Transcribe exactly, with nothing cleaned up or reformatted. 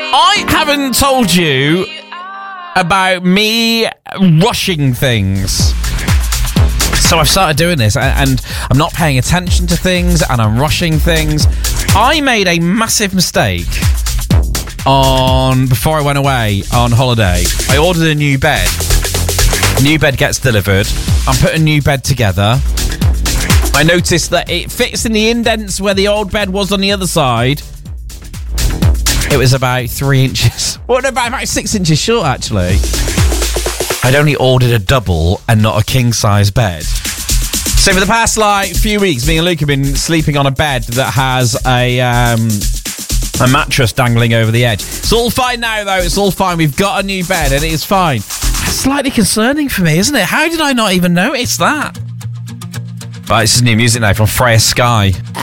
I haven't told you about me rushing things. So I've started doing this, and I'm not paying attention to things, and I'm rushing things. I made a massive mistake on before I went away on holiday. I ordered a new bed. New bed gets delivered. I'm putting a new bed together. I noticed that it fits in the indents where the old bed was on the other side. It was about three inches. Well, about, about six inches short, actually. I'd only ordered a double and not a king-size bed. So for the past, like, few weeks, me and Luke have been sleeping on a bed that has a, um, a mattress dangling over the edge. It's all fine now, though. It's all fine. We've got a new bed, and it is fine. It's slightly concerning for me, isn't it? How did I not even notice that? Right, this is new music now from Freya Sky.